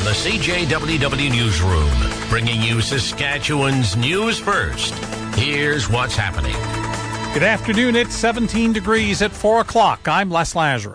the CJWW Newsroom, bringing you Saskatchewan's news first. Here's what's happening. Good afternoon. It's 17 degrees at 4 o'clock. I'm Les Lazaruk.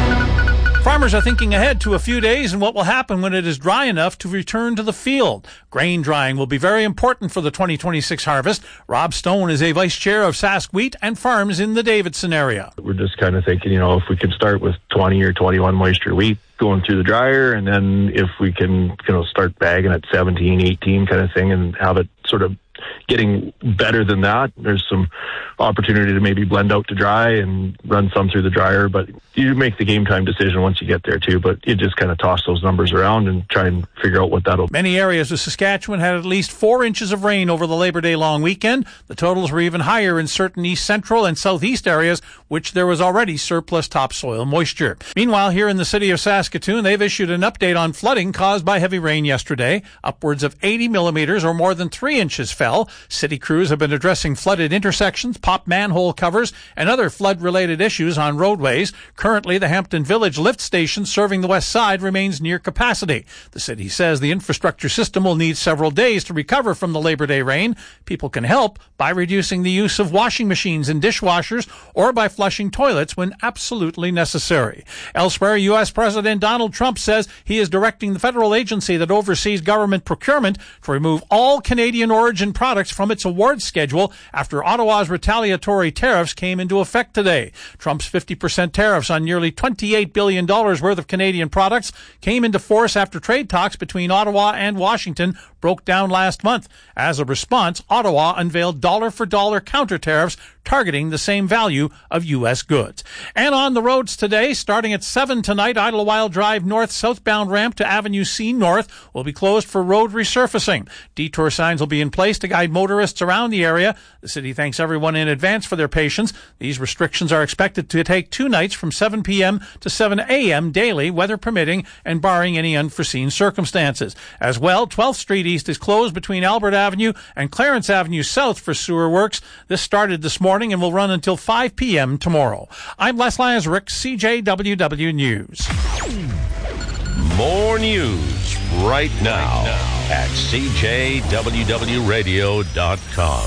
Farmers are thinking ahead to a few days and what will happen when it is dry enough to return to the field. Grain drying will be very important for the 2026 harvest. Rob Stone is a vice chair of Sask Wheat and Farms in the Davidson area. We're just kind of thinking, if we could start with 20 or 21 moisture wheat going through the dryer, and then if we can, start bagging at 17, 18 kind of thing and have it sort of getting better than that. There's some opportunity to maybe blend out to dry and run some through the dryer, but you make the game time decision once you get there too, but you just kind of toss those numbers around and try and figure out what that'll. Many areas of Saskatchewan had at least 4 inches of rain over the Labor Day long weekend. The totals were even higher in certain east central and southeast areas, which there was already surplus topsoil moisture. Meanwhile, here in the city of Saskatoon, they've issued an update on flooding caused by heavy rain yesterday. Upwards of 80 millimeters or more than 3 inches fell. City crews have been addressing flooded intersections, popped manhole covers, and other flood-related issues on roadways. Currently, the Hampton Village lift station serving the west side remains near capacity. The city says the infrastructure system will need several days to recover from the Labor Day rain. People can help by reducing the use of washing machines and dishwashers or by flushing toilets when absolutely necessary. Elsewhere, U.S. President Donald Trump says he is directing the federal agency that oversees government procurement to remove all Canadian origin products from its award schedule after Ottawa's retaliatory tariffs came into effect today. Trump's 50% tariffs on nearly $28 billion worth of Canadian products came into force after trade talks between Ottawa and Washington broke down last month. As a response, Ottawa unveiled dollar-for-dollar counter tariffs targeting the same value of U.S. goods. And on the roads today, starting at 7 tonight, Idlewild Drive North southbound ramp to Avenue C North will be closed for road resurfacing. Detour signs will be in place to guide motorists around the area. The city thanks everyone in advance for their patience. These restrictions are expected to take 2 nights from 7 p.m. to 7 a.m. daily, weather permitting and barring any unforeseen circumstances. As well, 12th Street East is closed between Albert Avenue and Clarence Avenue South for sewer works. This started this morning and will run until 5 p.m. tomorrow. I'm Les Lazaruk, CJWW News. More news right now at CJWWRadio.com.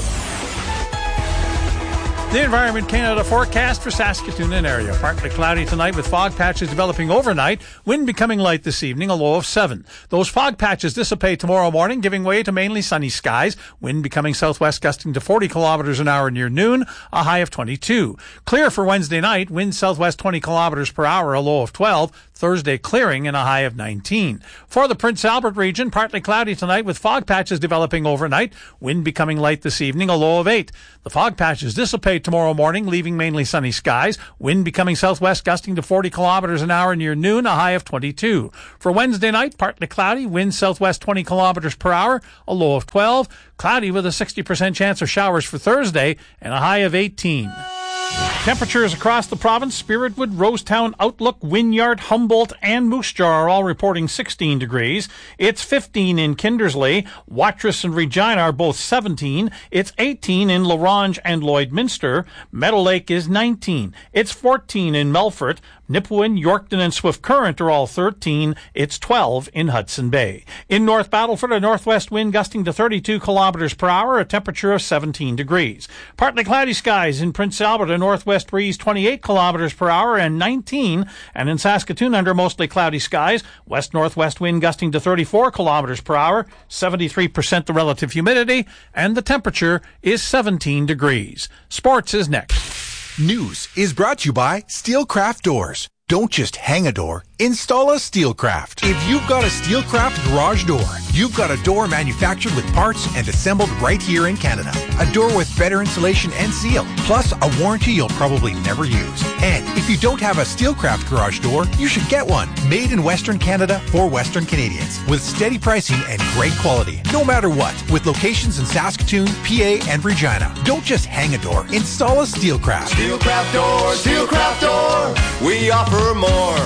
The Environment Canada forecast for Saskatoon and area. Partly cloudy tonight with fog patches developing overnight. Wind becoming light this evening, a low of 7. Those fog patches dissipate tomorrow morning, giving way to mainly sunny skies. Wind becoming southwest gusting to 40 kilometers an hour near noon, a high of 22. Clear for Wednesday night. Wind southwest 20 kilometers per hour, a low of 12. Thursday clearing and a high of 19. For the Prince Albert region, partly cloudy tonight with fog patches developing overnight. Wind becoming light this evening, a low of 8. The fog patches dissipate tomorrow morning, leaving mainly sunny skies. Wind becoming southwest gusting to 40 kilometers an hour near noon, a high of 22. For Wednesday night, partly cloudy, wind southwest 20 kilometers per hour, a low of 12. Cloudy with a 60% chance of showers for Thursday and a high of 18. Temperatures across the province, Spiritwood, Rosetown, Outlook, Wynyard, Humboldt, and Moose Jaw are all reporting 16 degrees. It's 15 in Kindersley. Watrous and Regina are both 17. It's 18 in La Ronge and Lloydminster. Meadow Lake is 19. It's 14 in Melfort. Nipawin, Yorkton, and Swift Current are all 13. It's 12 in Hudson Bay. In North Battleford, a northwest wind gusting to 32 kilometers per hour, a temperature of 17 degrees. Partly cloudy skies in Prince Albert, a northwest breeze 28 kilometers per hour and 19. And in Saskatoon, under mostly cloudy skies, west-northwest wind gusting to 34 kilometers per hour, 73% the relative humidity, and the temperature is 17 degrees. Sports is next. News is brought to you by Steelcraft Doors. Don't just hang a door, install a Steelcraft. If you've got a Steelcraft garage door, you've got a door manufactured with parts and assembled right here in Canada. A door with better insulation and seal, plus a warranty you'll probably never use. And if you don't have a Steelcraft garage door, you should get one. Made in Western Canada for Western Canadians, with steady pricing and great quality, no matter what. With locations in Saskatoon, PA, and Regina. Don't just hang a door, install a Steelcraft. Steelcraft Door, Steelcraft Door, we offer more.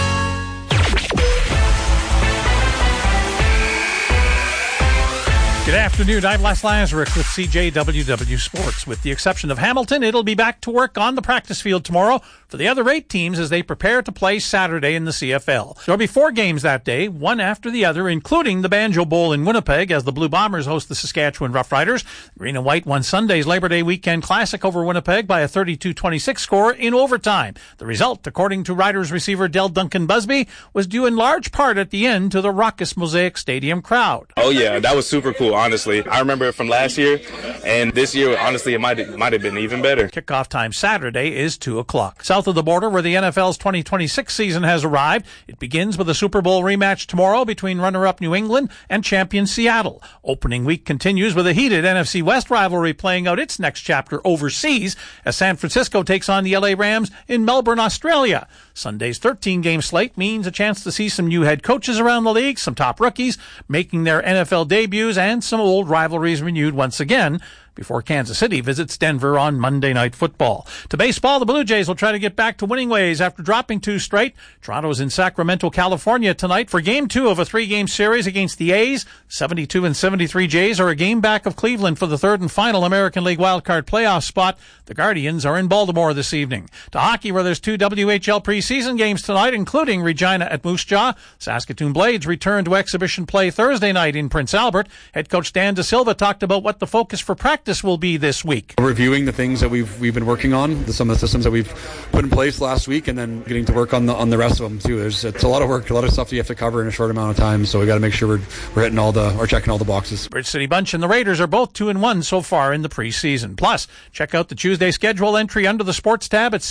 Good afternoon, I'm Les Lazaruk with CJWW Sports. With the exception of Hamilton, it'll be back to work on the practice field tomorrow for the other 8 teams as they prepare to play Saturday in the CFL. There'll be 4 games that day, one after the other, including the Banjo Bowl in Winnipeg as the Blue Bombers host the Saskatchewan Roughriders. Green and White won Sunday's Labor Day weekend classic over Winnipeg by a 32-26 score in overtime. The result, according to Riders receiver Del Duncan Busby, was due in large part at the end to the raucous Mosaic Stadium crowd. Oh yeah, that was super cool, honestly. I remember it from last year, and this year, honestly, it might have been even better. Kickoff time Saturday is 2 o'clock. South of the border, where the NFL's 2026 season has arrived, it begins with a Super Bowl rematch tomorrow between runner-up New England and champion Seattle. Opening week continues with a heated NFC West rivalry playing out its next chapter overseas as San Francisco takes on the LA Rams in Melbourne, Australia. Sunday's 13-game slate means a chance to see some new head coaches around the league, some top rookies making their NFL debuts, and some old rivalries renewed once again before Kansas City visits Denver on Monday Night Football. To baseball, the Blue Jays will try to get back to winning ways after dropping 2 straight. Toronto is in Sacramento, California tonight for Game 2 of a 3-game series against the A's. 72 and 73 Jays are a game back of Cleveland for the 3rd and final American League wildcard playoff spot. The Guardians are in Baltimore this evening. To hockey, where there's 2 WHL preseason games tonight, including Regina at Moose Jaw. Saskatoon Blades return to exhibition play Thursday night in Prince Albert. Head coach Dan De Silva talked about what the focus for practice will be this week. Reviewing the things that we've been working on, some of the systems that we've put in place last week, and then getting to work on the rest of them too. It's a lot of work, a lot of stuff that you have to cover in a short amount of time. So we got to make sure we're hitting checking all the boxes. Bridge City Bunch and the Raiders are both 2-1 so far in the preseason. Plus, check out the Tuesday schedule entry under the sports tab at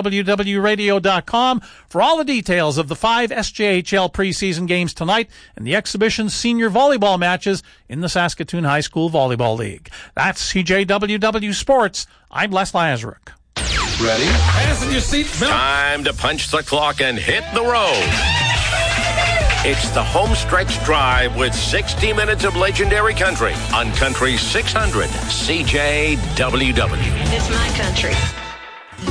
CJWWRadio.com for all the details of the 5 SJHL preseason games tonight and the exhibition's senior volleyball matches in the Saskatoon High School Volleyball League. That's CJWW Sports. I'm Les Lazaruk. Ready? Fasten your seatbelt. Time to punch the clock and hit the road. It's the home stretch drive with 60 minutes of legendary country on Country 600 CJWW. It's my country.